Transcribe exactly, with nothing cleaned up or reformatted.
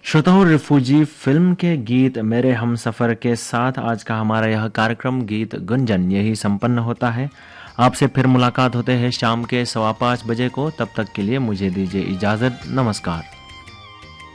श्रोताओं, refugee film के गीत मेरे हमसफर के साथ आज का हमारा यह कार्यक्रम गीत गुंजन यही संपन्न होता है। आपसे फिर मुलाकात होते हैं शाम के सवा पाँच बजे को। तब तक के लिए मुझे दीजिए इजाजत। नमस्कार।